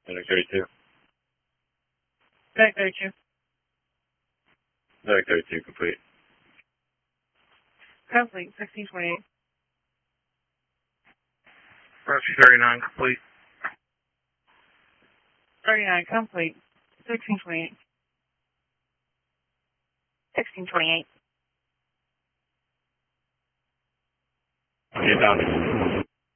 Medic 32. Medic 32. Medic 32, complete. Complete, 1628. Rescue 39, complete. 39, complete, 1628. 1628. Get down.